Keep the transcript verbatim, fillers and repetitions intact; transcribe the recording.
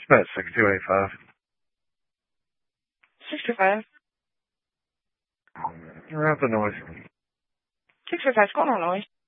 About sixty-two eighty-five. sixty-five. You're out the noise. sixty-five. What's going on, noise?